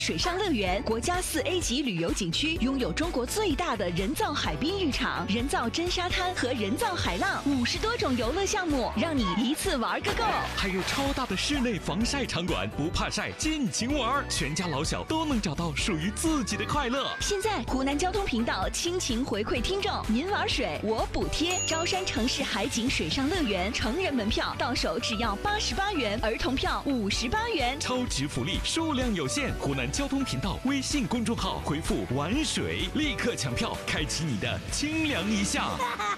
水上乐园国家4A 级旅游景区，拥有中国最大的人造海滨浴场、人造真沙滩和人造海浪，50多种游乐项目，让你一次玩个够。 还有超大的室内防晒场馆，不怕晒，尽情玩，全家老小都能找到属于自己的快乐。 现在湖南交通频道倾情回馈听众，您玩水我补贴。招山城市海景水上乐园成人门票到手只要88元，儿童票58元， 超值福利，数量有限。湖南交通频道微信公众号回复玩水，立刻抢票，开启你的清凉一夏。